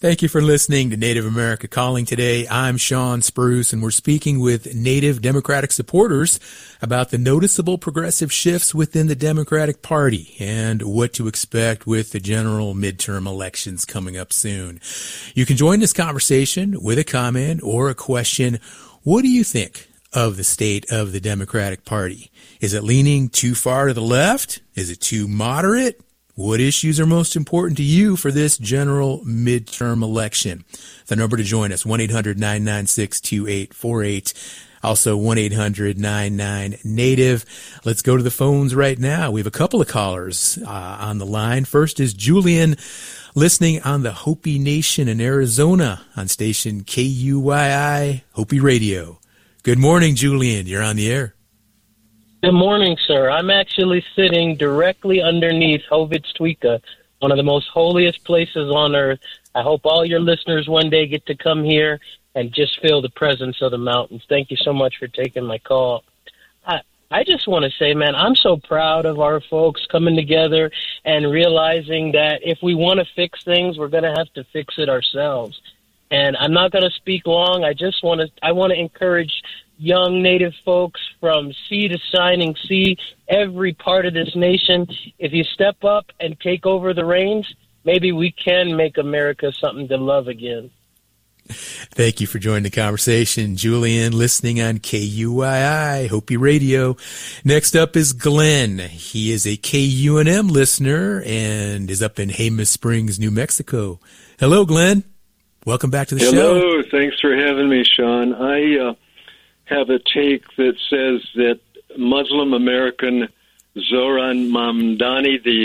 Thank you for listening to Native America Calling today. I'm Sean Spruce, and we're speaking with Native Democratic supporters about the noticeable progressive shifts within the Democratic Party and what to expect with the general midterm elections coming up soon. You can join this conversation with a comment or a question. What do you think of the state of the Democratic Party? Is it leaning too far to the left? Is it too moderate? What issues are most important to you for this general midterm election? The number to join us, 1-800-996-2848. Also, 1-800-99-NATIVE. Let's go to the phones right now. We have a couple of callers on the line. First is Julian, listening on the Hopi Nation in Arizona on station KUYI Hopi Radio. Good morning, Julian. You're on the air. Good morning, sir. I'm actually sitting directly underneath Hovitz-Tuika, one of the most holiest places on earth. I hope all your listeners one day get to come here and just feel the presence of the mountains. Thank you so much for taking my call. I just want to say, man, I'm so proud of our folks coming together and realizing that if we want to fix things, we're going to have to fix it ourselves. And I'm not going to speak long. I want to encourage young Native folks from sea to shining sea, every part of this nation. If you step up and take over the reins, maybe we can make America something to love again. Thank you for joining the conversation, Julian, listening on KUYI Hopi Radio. Next up is Glenn. He is a KUNM listener and is up in Jemez Springs, New Mexico. Hello, Glenn. Welcome back to the show. Hello. Thanks for having me, Sean. I have a take that says that Muslim American Zohran Mamdani, the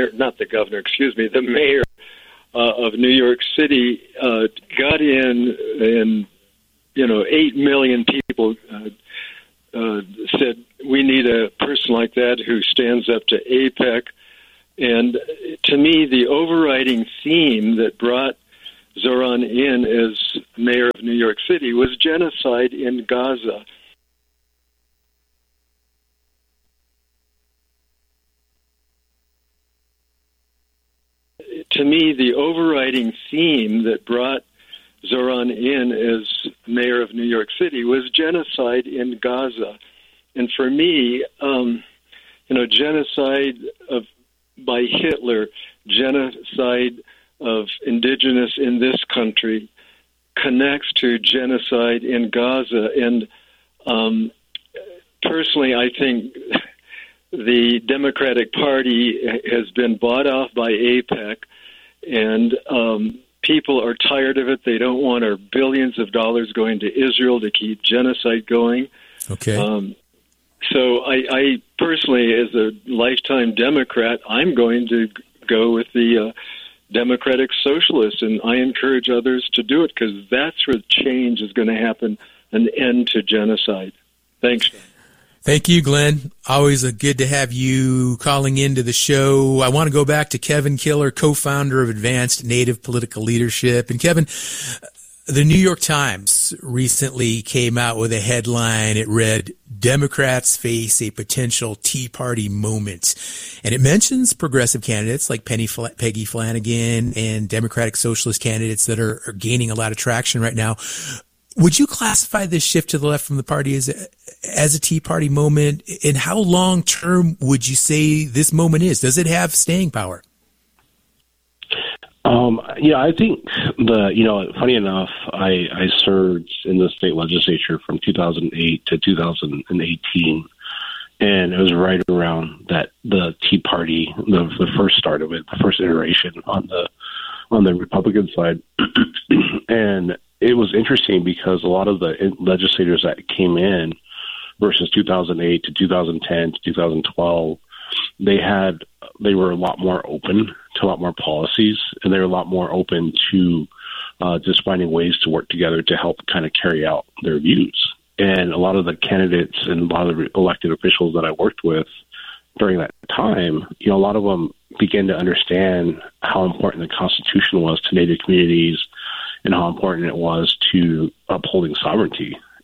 mayor of New York City, got in, and 8 million people said we need a person like that who stands up to AIPAC. And to me, the overriding theme that brought Zohran in as mayor of New York City was genocide in Gaza. To me, the overriding theme that brought Zohran in as mayor of New York City was genocide in Gaza. And for me, genocide by Hitler, genocide of indigenous in this country connects to genocide in Gaza. And personally, I think the Democratic Party has been bought off by AIPAC, and people are tired of it. They don't want our billions of dollars going to Israel to keep genocide going. Okay. So I personally, as a lifetime Democrat, I'm going to go with the Democratic Socialists, and I encourage others to do it because that's where change is going to happen, an end to genocide. Thanks, Sean. Thank you, Glenn. Always good to have you calling into the show. I want to go back to Kevin Killer, co-founder of Advanced Native Political Leadership. And Kevin, the New York Times recently came out with a headline. It read, "Democrats face a potential Tea Party moment." And it mentions progressive candidates like Peggy Flanagan and Democratic Socialist candidates that are gaining a lot of traction right now. Would you classify this shift to the left from the party as a Tea Party moment? And how long term would you say this moment is? Does it have staying power? I think funny enough, I served in the state legislature from 2008 to 2018. And it was right around that the Tea Party, the first start of it, the first iteration on the Republican side. And it was interesting because a lot of the legislators that came in versus 2008 to 2010 to 2012, they were a lot more open to a lot more policies, and they were a lot more open to just finding ways to work together to help kind of carry out their views. And a lot of the candidates and a lot of the elected officials that I worked with during that time, a lot of them began to understand how important the Constitution was to Native communities and how important it was to upholding sovereignty.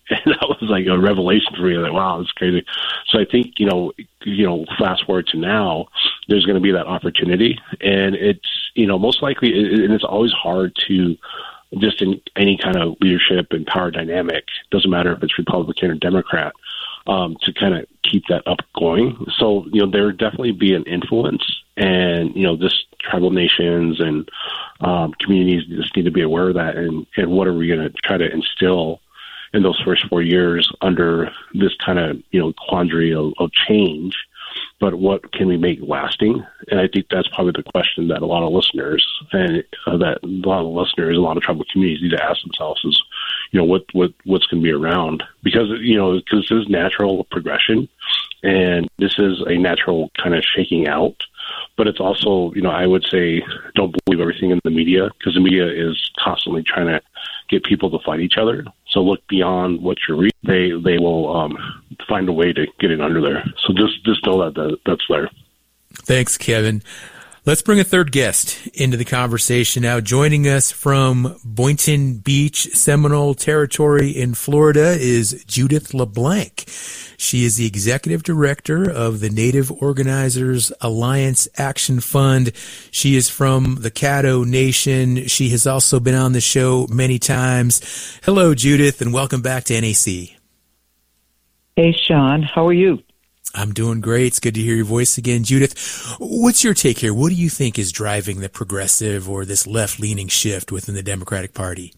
And that was like a revelation for me. Like, wow, that's crazy. So I think, fast forward to now, there's going to be that opportunity. And it's, most likely, and it's always hard to, just in any kind of leadership and power dynamic, doesn't matter if it's Republican or Democrat, to kind of keep that up going. So, there would definitely be an influence, and, this tribal nations and communities just need to be aware of that. And what are we going to try to instill in those first 4 years under this kind of, quandary of change, but what can we make lasting? And I think that's probably the question that a lot of listeners and a lot of tribal communities need to ask themselves is, what's going to be around? Because, because this is natural progression and this is a natural kind of shaking out. But it's also, I would say, don't believe everything in the media, because the media is constantly trying to get people to fight each other. So look beyond what you read. They will find a way to get it under there. So just know that's there. Thanks, Kevin. Let's bring a third guest into the conversation now. Joining us from Boynton Beach, Seminole Territory in Florida is Judith LeBlanc. She is the executive director of the Native Organizers Alliance Action Fund. She is from the Caddo Nation. She has also been on the show many times. Hello, Judith, and welcome back to NAC. Hey, Sean. How are you? I'm doing great. It's good to hear your voice again. Judith, what's your take here? What do you think is driving the progressive or this left-leaning shift within the Democratic Party?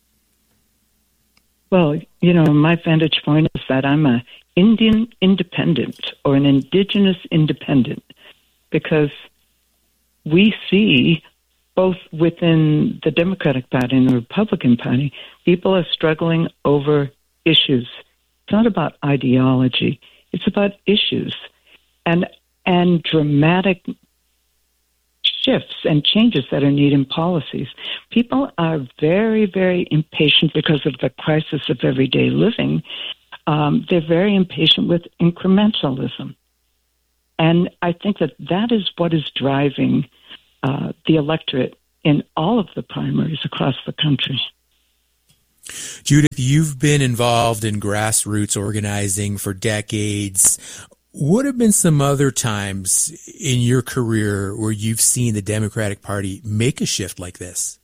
Well, my vantage point is that I'm a Indian independent or an indigenous independent, because we see both within the Democratic Party and the Republican Party, people are struggling over issues. It's not about ideology. It's about issues and dramatic shifts and changes that are needed in policies. People are very, very impatient because of the crisis of everyday living. They're very impatient with incrementalism. And I think that is what is driving the electorate in all of the primaries across the country. Judith, you've been involved in grassroots organizing for decades. What have been some other times in your career where you've seen the Democratic Party make a shift like this?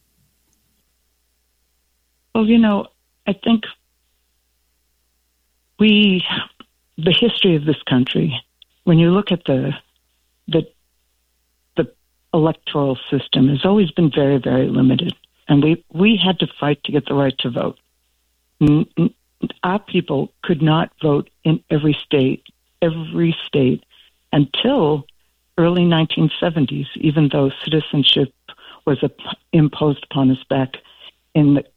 Well, I think the history of this country, when you look at the electoral system, has always been very, very limited. And we had to fight to get the right to vote. Our people could not vote in every state until early 1970s, even though citizenship was imposed upon us back in the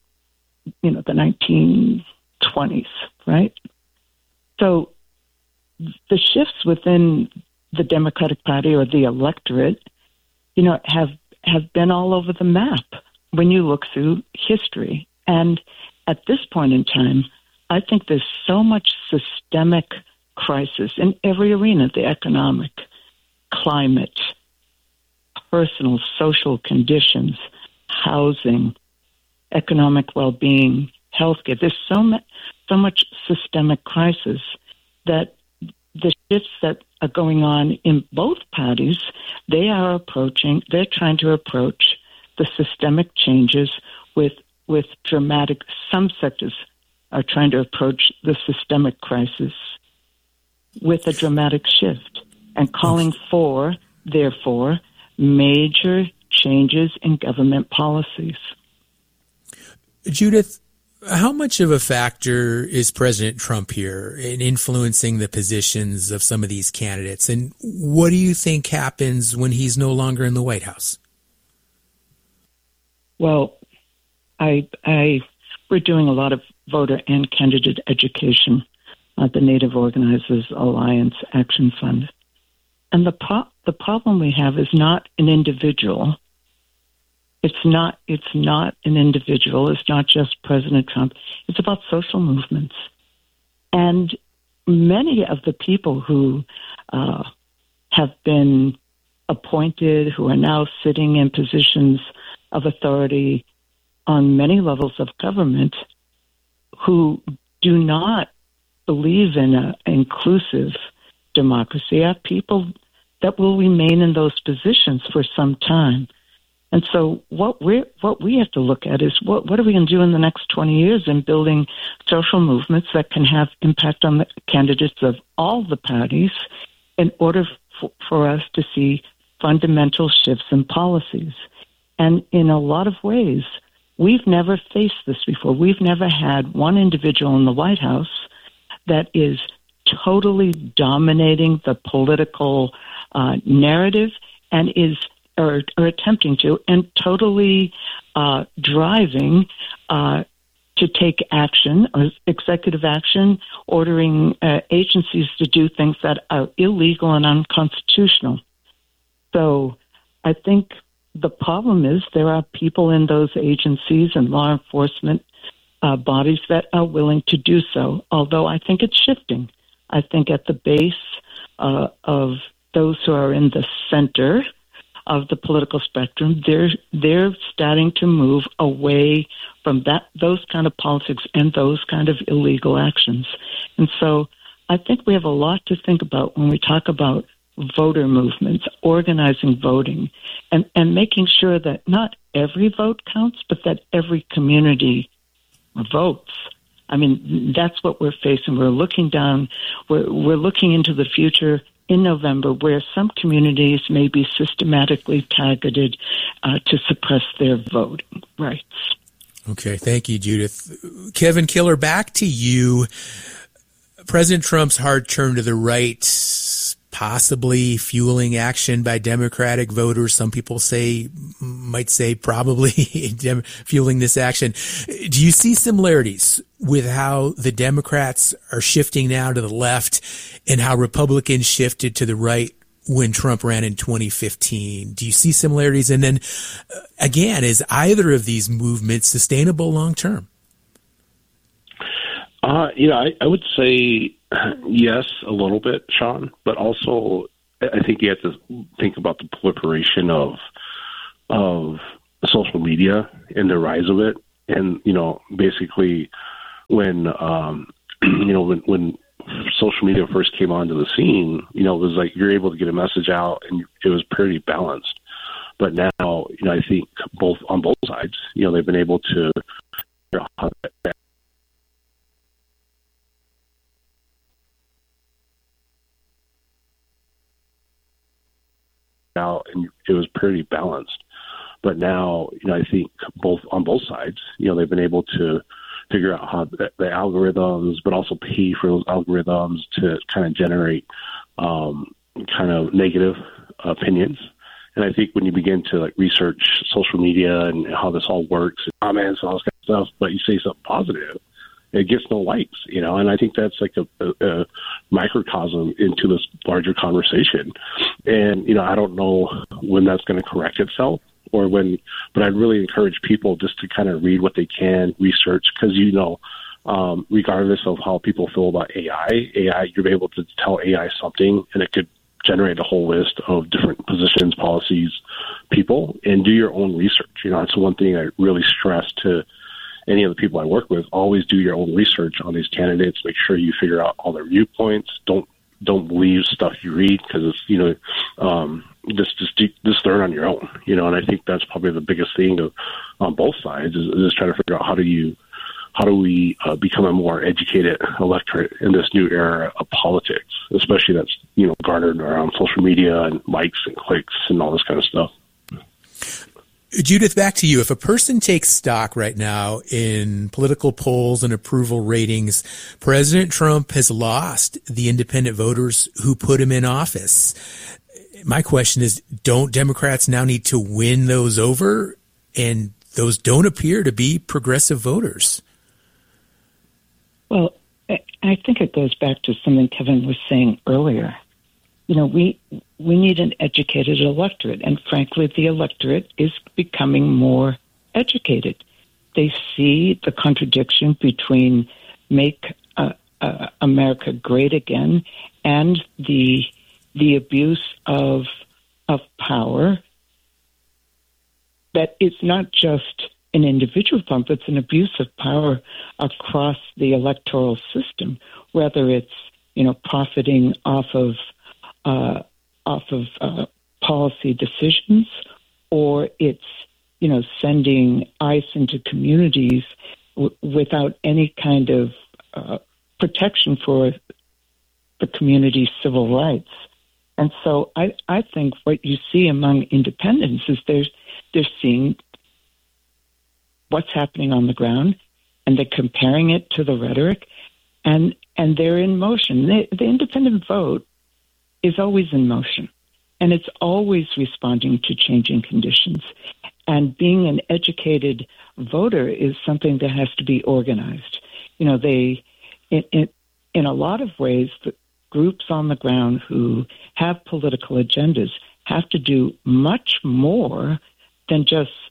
1920s, right? So the shifts within the Democratic Party or the electorate, have been all over the map when you look through history. And at this point in time, I think there's so much systemic crisis in every arena: the economic, climate, personal, social conditions, housing, economic well-being, healthcare. There's so much systemic crisis that the shifts that are going on in both parties, they're trying to approach the systemic changes with dramatic. Some sectors are trying to approach the systemic crisis with a dramatic shift and calling for, therefore, major changes in government policies. Judith, how much of a factor is President Trump here in influencing the positions of some of these candidates? And what do you think happens when he's no longer in the White House? Well, we're doing a lot of voter and candidate education at the Native Organizers Alliance Action Fund. And the problem we have is not an individual. It's not an individual. It's not just President Trump. It's about social movements. And many of the people who have been appointed, who are now sitting in positions of authority on many levels of government, who do not believe in an inclusive democracy are people that will remain in those positions for some time. And so what we have to look at is what are we going to do in the next 20 years in building social movements that can have impact on the candidates of all the parties in order for us to see fundamental shifts in policies. And in a lot of ways, we've never faced this before. We've never had one individual in the White House that is totally dominating the political narrative and is or attempting to, and totally driving to take action, or executive action, ordering agencies to do things that are illegal and unconstitutional. So I think the problem is there are people in those agencies and law enforcement bodies that are willing to do so, although I think it's shifting. I think at the base of those who are in the center of the political spectrum, they're starting to move away from those kind of politics and those kind of illegal actions. And so I think we have a lot to think about when we talk about voter movements, organizing voting, and making sure that not every vote counts, but that every community votes. I mean, that's what we're facing. We're looking down, we're looking into the future in November, where some communities may be systematically targeted to suppress their voting rights. Okay, thank you, Judith. Kevin Killer, back to you. President Trump's hard turn to the right, possibly fueling action by Democratic voters. Some people might say probably fueling this action. Do you see similarities with how the Democrats are shifting now to the left and how Republicans shifted to the right when Trump ran in 2015? Do you see similarities? And then again, is either of these movements sustainable long term? I would say yes, a little bit, Sean, but also I think you have to think about the proliferation of social media and the rise of it. And, basically when, when social media first came onto the scene, it was like you're able to get a message out and it was pretty balanced. But now, I think on both sides, they've been able to out and it was pretty balanced. But now, I think on both sides, they've been able to figure out how the algorithms, but also pay for those algorithms to kind of generate kind of negative opinions. And I think when you begin to research social media and how this all works, and comments and all this kind of stuff, but you say something positive, it gets no likes, and I think that's like a microcosm into this larger conversation. And, I don't know when that's going to correct itself but I'd really encourage people just to kind of read what they can, research, because, regardless of how people feel about AI, you're able to tell AI something and it could generate a whole list of different positions, policies, people, and do your own research. That's one thing I really stress to any of the people I work with. Always do your own research on these candidates. Make sure you figure out all their viewpoints. Don't believe stuff you read because it's just learn on your own. And I think that's probably the biggest thing on both sides is trying to figure out how do we become a more educated electorate in this new era of politics, especially that's garnered around social media and likes and clicks and all this kind of stuff. Judith, back to you. If a person takes stock right now in political polls and approval ratings, President Trump has lost the independent voters who put him in office. My question is, don't Democrats now need to win those over? And those don't appear to be progressive voters. Well, I think it goes back to something Kevin was saying earlier. We need an educated electorate, and frankly, the electorate is becoming more educated. They see the contradiction between make America great again and the abuse of power. That it's not just an individual problem, but it's an abuse of power across the electoral system, whether it's, profiting off of policy decisions, or it's, sending ICE into communities without any kind of protection for the community's civil rights. And so I think what you see among independents is they're seeing what's happening on the ground, and they're comparing it to the rhetoric, and they're in motion. The independent vote is always in motion, and it's always responding to changing conditions. And being an educated voter is something that has to be organized. In a lot of ways, the groups on the ground who have political agendas have to do much more than just